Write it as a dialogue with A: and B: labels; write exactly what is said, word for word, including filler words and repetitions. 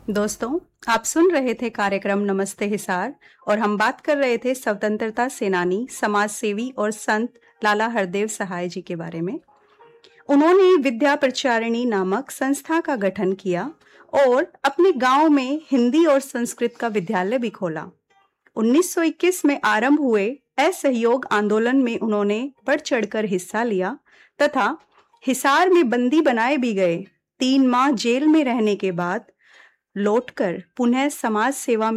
A: दोस्तों, आप सुन रहे थे कार्यक्रम नमस्ते हिसार और हम बात कर रहे थे स्वतंत्रता सेनानी, समाज सेवी और संत लाला हरदेव सहाय जी के बारे में। उन्होंने विद्या प्रचारिणी नामक संस्था का गठन किया और अपने गांव में हिंदी और संस्कृत का विद्यालय भी खोला। उन्नीस सौ इक्कीस में आरंभ हुए असहयोग आंदोलन में उन्होंने बढ़ चढ़कर हिस्सा लिया तथा हिसार में बंदी बनाए भी गए। तीन माह जेल में रहने के बाद लौटकर पुनः समाज सेवा